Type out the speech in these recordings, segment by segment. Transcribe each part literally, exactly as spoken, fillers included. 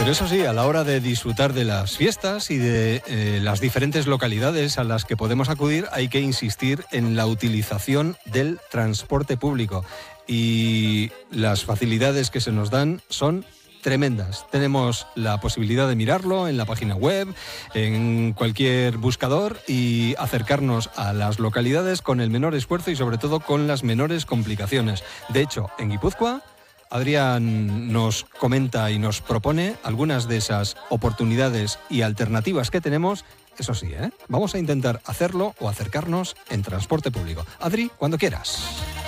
Pero eso sí, a la hora de disfrutar de las fiestas y de eh, las diferentes localidades a las que podemos acudir, hay que insistir en la utilización del transporte público. Y las facilidades que se nos dan son tremendas. Tenemos la posibilidad de mirarlo en la página web, en cualquier buscador y acercarnos a las localidades con el menor esfuerzo y sobre todo con las menores complicaciones. De hecho, en Guipúzcoa, Adrián nos comenta y nos propone algunas de esas oportunidades y alternativas que tenemos. Eso sí, ¿eh? Vamos a intentar hacerlo o acercarnos en transporte público. Adri, cuando quieras.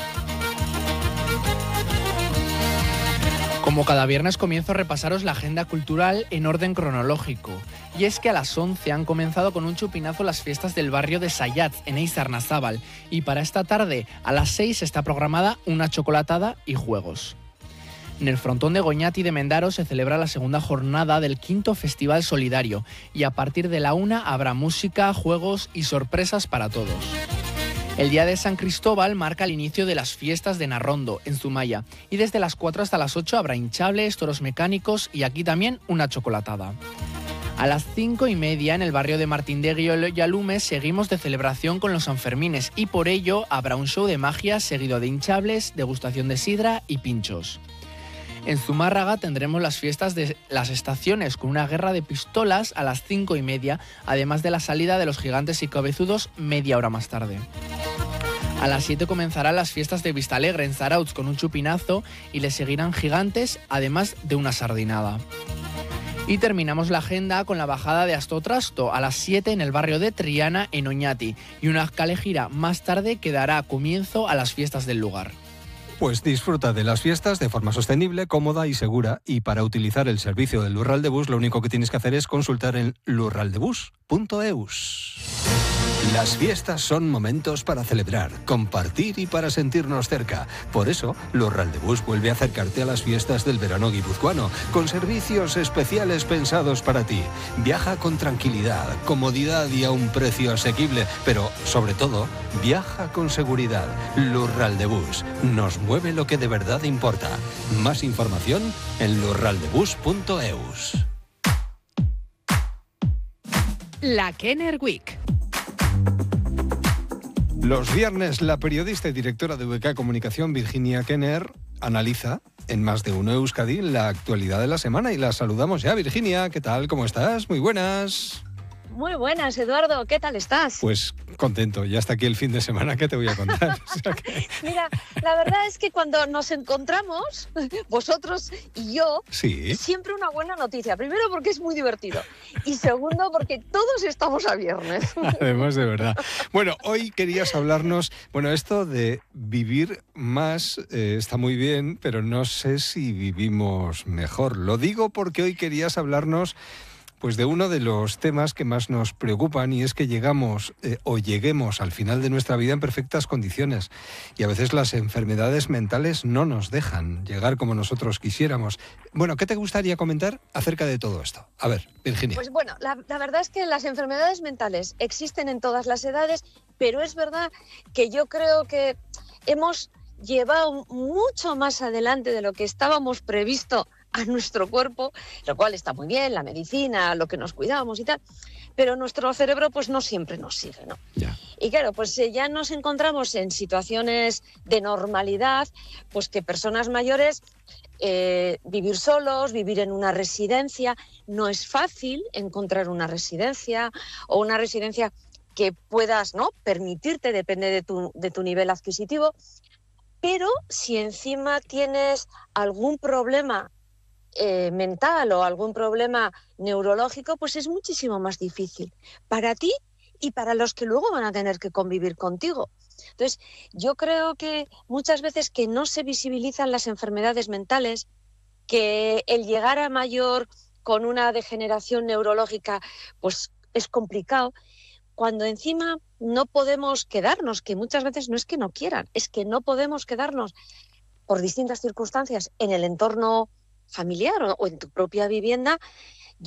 Como cada viernes comienzo a repasaros la agenda cultural en orden cronológico. Y es que a las once han comenzado con un chupinazo las fiestas del barrio de Sayatz, en Eizarnazábal. Y para esta tarde, a las seis, está programada una chocolatada y juegos. En el frontón de Goñati de Mendaro se celebra la segunda jornada del quinto Festival Solidario y a partir de la una habrá música, juegos y sorpresas para todos. El día de San Cristóbal marca el inicio de las fiestas de Narrondo, en Zumaya, y desde las cuatro hasta las ocho habrá hinchables, toros mecánicos y aquí también una chocolatada. A las cinco y media en el barrio de Martindegui y Alume seguimos de celebración con los Sanfermines y por ello habrá un show de magia seguido de hinchables, degustación de sidra y pinchos. En Zumárraga tendremos las fiestas de las estaciones con una guerra de pistolas a las cinco y media, además de la salida de los gigantes y cabezudos media hora más tarde. A las siete comenzarán las fiestas de Vistalegre en Zarautz con un chupinazo y le seguirán gigantes, además de una sardinada. Y terminamos la agenda con la bajada de Astotrasto a las siete en el barrio de Triana en Oñati y una calejira más tarde que dará comienzo a las fiestas del lugar. Pues disfruta de las fiestas de forma sostenible, cómoda y segura. Y para utilizar el servicio del Lurral de Bus, lo único que tienes que hacer es consultar en lurraldebus punto eus. Las fiestas son momentos para celebrar, compartir y para sentirnos cerca. Por eso, Lurral de Bus vuelve a acercarte a las fiestas del verano guipuzcoano, con servicios especiales pensados para ti. Viaja con tranquilidad, comodidad y a un precio asequible, pero, sobre todo, viaja con seguridad. Lurral de Bus nos mueve lo que de verdad importa. Más información en lurraldebus punto eus. La Kenner Week. Los viernes, la periodista y directora de V K Comunicación, Virginia Kenner, analiza en Más de Uno Euskadi la actualidad de la semana y la saludamos ya. Virginia, ¿qué tal? ¿Cómo estás? Muy buenas. Muy buenas, Eduardo. ¿Qué tal estás? Pues contento. Ya está aquí el fin de semana. ¿Qué te voy a contar? O sea que... Mira, la verdad es que cuando nos encontramos, vosotros y yo, sí. siempre una buena noticia. Primero porque es muy divertido y segundo porque todos estamos a viernes. Además, de verdad. Bueno, hoy querías hablarnos, bueno, esto de vivir más eh, está muy bien, pero no sé si vivimos mejor. Lo digo porque hoy querías hablarnos pues de uno de los temas que más nos preocupan y es que llegamos eh, o lleguemos al final de nuestra vida en perfectas condiciones y a veces las enfermedades mentales no nos dejan llegar como nosotros quisiéramos. Bueno, ¿qué te gustaría comentar acerca de todo esto? A ver, Virginia. Pues bueno, la, la verdad es que las enfermedades mentales existen en todas las edades, pero es verdad que yo creo que hemos llevado mucho más adelante de lo que estábamos previsto a nuestro cuerpo, lo cual está muy bien, la medicina, lo que nos cuidamos y tal, pero nuestro cerebro pues no siempre nos sigue, ¿no? Ya. Y claro, pues ya nos encontramos en situaciones de normalidad, pues que personas mayores, eh, vivir solos, vivir en una residencia, no es fácil encontrar una residencia o una residencia que puedas, ¿no?, permitirte, depende de tu, de tu nivel adquisitivo, pero si encima tienes algún problema Eh, mental o algún problema neurológico, pues es muchísimo más difícil para ti y para los que luego van a tener que convivir contigo. Entonces, yo creo que muchas veces que no se visibilizan las enfermedades mentales, que el llegar a mayor con una degeneración neurológica, pues es complicado, cuando encima no podemos quedarnos, que muchas veces no es que no quieran, es que no podemos quedarnos por distintas circunstancias en el entorno familiar o, o en tu propia vivienda,